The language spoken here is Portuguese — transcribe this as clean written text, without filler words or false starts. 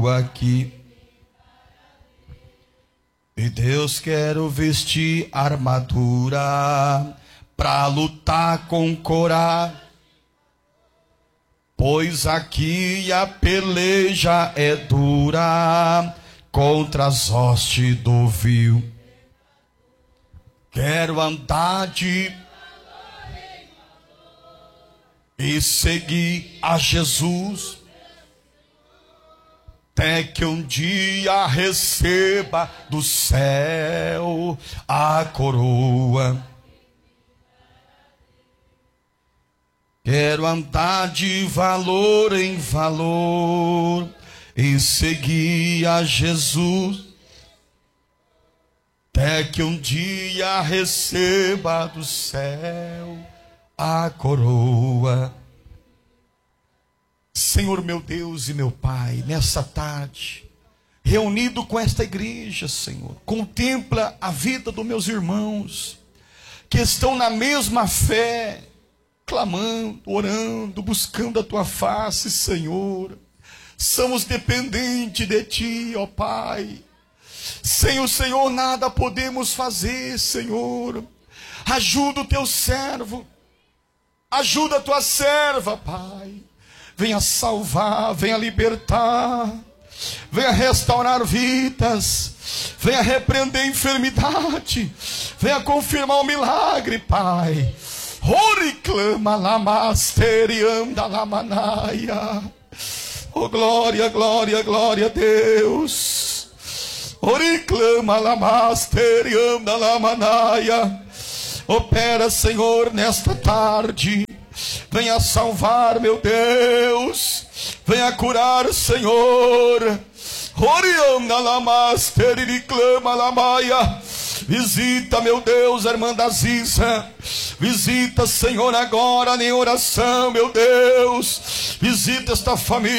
aqui. E Deus, quero vestir armadura pra lutar com coragem, pois aqui a peleja é dura contra as hostes do vil. Quero andar de e seguir a Jesus, até que um dia receba do céu a coroa. Quero andar de valor em valor e seguir a Jesus, até que um dia receba do céu a coroa. Senhor meu Deus e meu Pai, nessa tarde, reunido com esta igreja, Senhor, contempla a vida dos meus irmãos, que estão na mesma fé, clamando, orando, buscando a Tua face, Senhor. Somos dependentes de Ti, ó Pai. Sem o Senhor nada podemos fazer, Senhor. Ajuda o Teu servo, ajuda a Tua serva, Pai. Venha salvar, venha libertar, venha restaurar vidas, venha repreender a enfermidade, venha confirmar o milagre, Pai. Ori clama lamasterianda lamanaia. Oh, glória, glória, glória a Deus. Ori clama lamasterianda lamanaia. Opera, Senhor, nesta tarde. Venha salvar, meu Deus. Venha curar, Senhor. Orianda lamasteri clama lamaia. Visita, meu Deus, a irmã da Ziza. Visita, Senhor, agora em oração, meu Deus. Visita esta família.